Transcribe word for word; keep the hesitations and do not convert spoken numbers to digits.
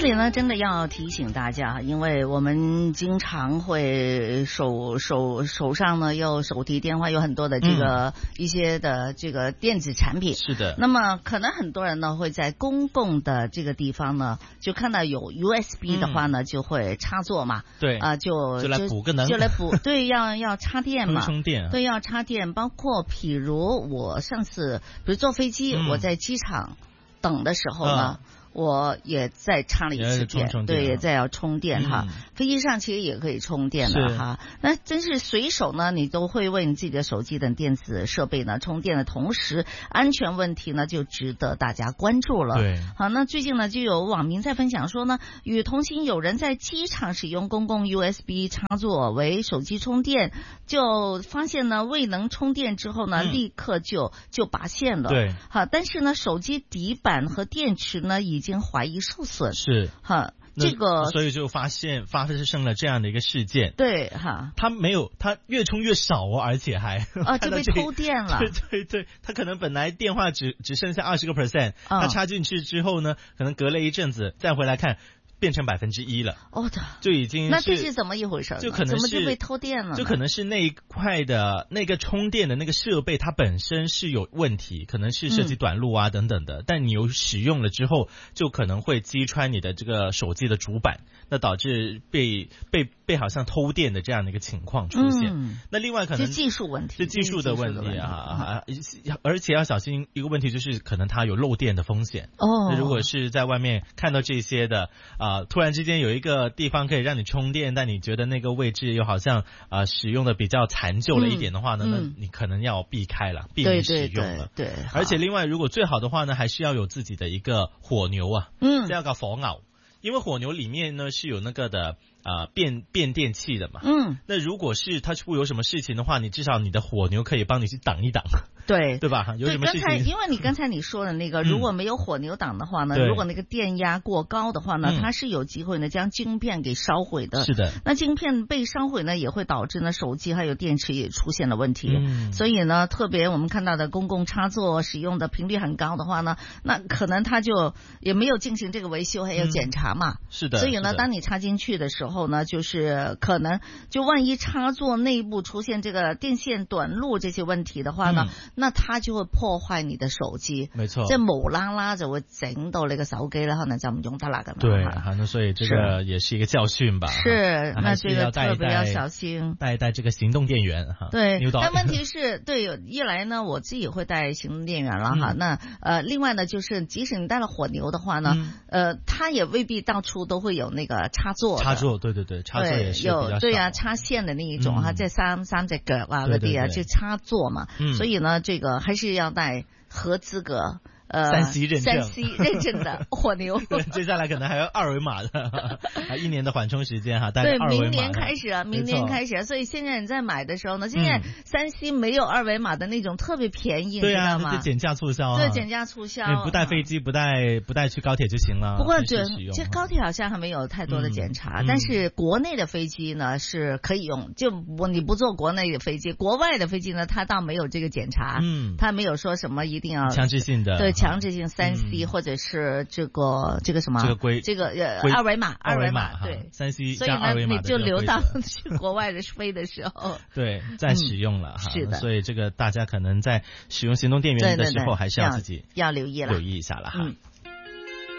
里呢，真的要提醒大家，因为我们经常会手手手上呢有手提电话，有很多的这个、嗯、一些的这个电子产品。 是的。 那么可能很多人呢会在公共的这个地方呢，就看到有 U S B 的话呢，嗯、就会插座嘛。 对。 啊、呃，就就来补个能， 就来补。对，要要插电嘛。 充电、啊。 对，要插电。包括譬如我上次，比如坐飞机，嗯、我在机场等的时候呢。嗯我也再插了一次电， 充充电对，也在要充电哈、嗯。飞机上其实也可以充电的哈。那真是随手呢，你都会为你自己的手机等电子设备呢充电的同时，安全问题呢就值得大家关注了。 对， 好，那最近呢就有网民在分享说呢，与同行有人在机场使用公共 U S B 插座为手机充电，就发现呢未能充电之后呢，嗯、立刻就就拔线了。 对， 好，但是呢手机底板和电池呢已经怀疑受损， 是哈，这个所以就发现发生了这样的一个事件。 对哈， 他没有，他越充越少哦，而且还啊就被偷电了。 对对对，他可能本来电话只只剩下二十个 percent， 他插进去之后呢，可能隔了一阵子再回来看。变成百分之一了， 哦的， 就已经是那这是怎么一回事？ 就可能是怎么就被偷电了？ 就可能是那一块的那个充电的那个设备，它本身是有问题，可能是涉及短路啊、嗯、等等的。但你有使用了之后，就可能会击穿你的这个手机的主板，那导致被被被好像偷电的这样的一个情况出现。嗯、那另外可能是技术问题， 是技术的问题啊，嗯、而且要小心一个问题，就是可能它有漏电的风险。 哦， 如果是在外面看到这些的啊。呃突然之间有一个地方可以让你充电，但你觉得那个位置又好像啊、呃、使用的比较残旧了一点的话呢，嗯、那你可能要避开了，避免使用了。 对对对， 而且另外，如果最好的话呢，还是要有自己的一个火牛啊，嗯，这样个火牛，因为火牛里面呢是有那个的啊、呃、变变电器的嘛， 嗯， 那如果是它会有什么事情的话，你至少你的火牛可以帮你去挡一挡。 对对吧？有什么事情？ 刚才因为你刚才你说的那个，如果没有火牛挡的话呢， 嗯、 如果那个电压过高的话呢，嗯、它是有机会呢将晶片给烧毁的。 是的。 那晶片被烧毁呢，也会导致呢手机还有电池也出现了问题。 嗯。 所以呢，特别我们看到的公共插座使用的频率很高的话呢，那可能它就也没有进行这个维修还有检查嘛。 嗯、是的。 所以呢，当你插进去的时候呢，就是可能就万一插座内部出现这个电线短路这些问题的话呢，嗯、那它就会破壞你的手機， 沒錯， 即係無啦啦就會整到你個手機啦，可能就唔用得啦咁樣。 對，那所以這個也是一個教訓吧。 是，那這個特別要小心。 帶一帶這個行動電源哈。 對，但問題是，對，一來呢，我自己會帶行動電源了哈。嗯、那呃，另外呢，就是即使你帶了火牛的話呢，嗯、呃，它也未必到處都會有那個插座。 插座，對對對，插座也是比較少。 有，對啊，插線的那一種哈，即係三三隻腳啊嗰啲啊，就插座嘛。嗯、所以呢，這個還是要帶合資格。呃， 三 C 認證， 三 C 認證的火牛， 接下來可能還有二維碼的，一年的緩衝時間哈，帶對， 二維碼明年開始啊，明年開始啊，所以現在你在買的時候呢，現在三 C 沒有二維碼的那種特別便宜， 對啊， 知道嗎？ 就減價促銷啊， 對，減價促銷， 你不帶飛機，不帶不帶去高鐵就行了。 不過這其實高鐵好像還沒有太多的檢查，但是國內的飛機呢是可以用，就我你不坐國內的飛機，國外的飛機呢，它倒沒有這個檢查，嗯，它沒有說什麼一定要強制性的， 對，強制性三 C 或者是這個這個什麼這個規這個呃二維碼二維碼對三 C 所以呢你就留到去國外的飛的時候對再使用了哈， 是的， 所以這個大家可能在使用行動電源的時候還是要自己要留意了， 留意一下了哈。